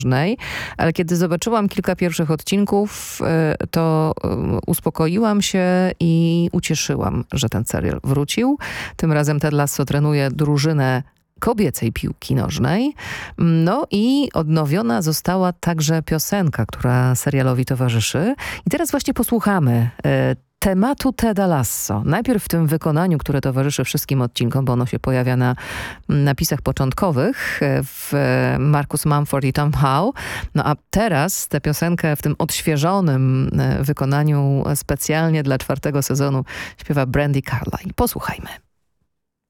Ale kiedy zobaczyłam kilka pierwszych odcinków, to uspokoiłam się i ucieszyłam, że ten serial wrócił. Tym razem Ted Lasso trenuje drużynę kobiecej piłki nożnej. No i odnowiona została także piosenka, która serialowi towarzyszy. I teraz właśnie posłuchamy tematu Teda Lasso. Najpierw w tym wykonaniu, które towarzyszy wszystkim odcinkom, bo ono się pojawia na napisach początkowych w Marcus Mumford i Tom Howe. No a teraz tę piosenkę w tym odświeżonym wykonaniu specjalnie dla 4. sezonu śpiewa Brandi Carlile. Posłuchajmy.